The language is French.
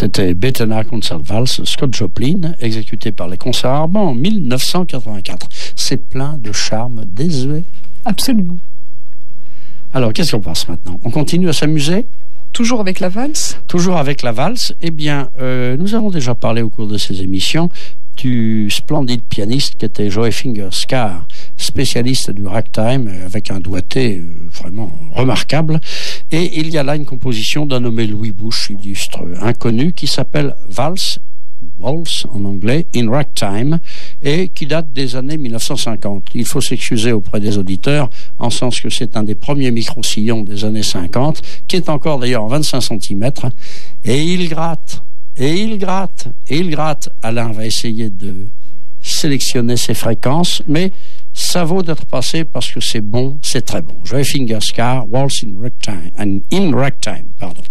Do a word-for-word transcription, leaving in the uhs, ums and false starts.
C'était Betena Concertvalse, Scott Joplin, exécuté par les Concerts Arbands en mille neuf cent quatre-vingt-quatre. C'est plein de charme désuet. Absolument. Alors, qu'est-ce qu'on passe maintenant? On continue à s'amuser? Toujours avec la valse? Toujours avec la valse. Eh bien, euh, nous avons déjà parlé au cours de ces émissions du splendide pianiste qui était Joey Fingerscar, spécialiste du ragtime, avec un doigté euh, vraiment remarquable. Et il y a là une composition d'un nommé Louis Bush, illustre inconnu, qui s'appelle Valse, Waltz en anglais, in Ragtime, et qui date des années mille neuf cent cinquante. Il faut s'excuser auprès des auditeurs, en sens que c'est un des premiers micro-sillons des années cinquante, qui est encore d'ailleurs en vingt-cinq centimètres, et il gratte, et il gratte, et il gratte. Alain va essayer de sélectionner ses fréquences, mais ça vaut d'être passé parce que c'est bon, c'est très bon. Joey Fingerscar, Waltz in Ragtime, in Ragtime, pardon.